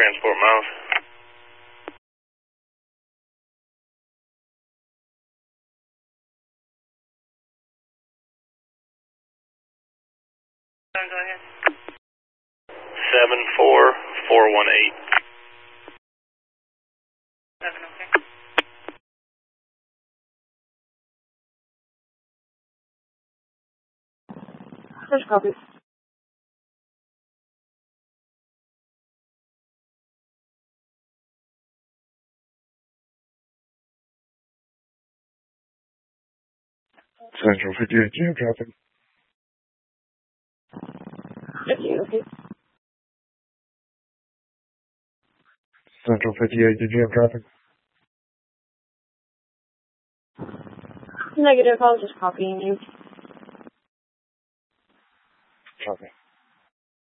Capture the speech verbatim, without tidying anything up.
transport miles. Go ahead. seven four four one eight. Seven, okay. First copy. Central fifty-eight G M traffic. fifty, okay. Central fifty-eight G M traffic. Negative, I was just copying you. Copy.